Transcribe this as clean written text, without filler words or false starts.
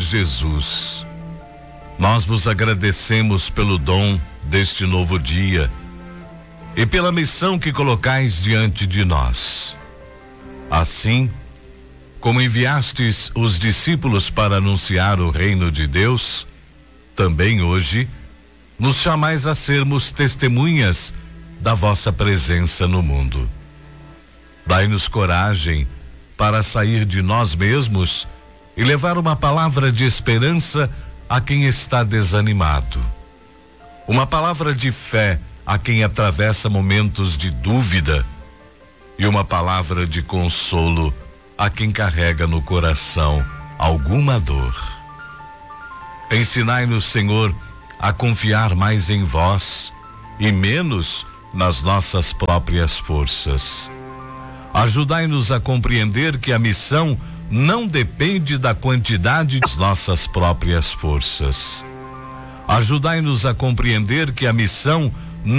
Jesus. Nós vos agradecemos pelo dom deste novo dia e pela missão que colocais diante de nós. Assim, como enviastes os discípulos para anunciar o reino de Deus, também hoje nos chamais a sermos testemunhas da vossa presença no mundo. Dai-nos coragem para sair de nós mesmos e levar uma palavra de esperança a quem está desanimado. Uma palavra de fé a quem atravessa momentos de dúvida e uma palavra de consolo a quem carrega no coração alguma dor. Ensinai-nos, Senhor, a confiar mais em vós e menos nas nossas próprias forças. Ajudai-nos a compreender que a missão não depende da quantidade das nossas próprias forças. Ajudai-nos a compreender que a missão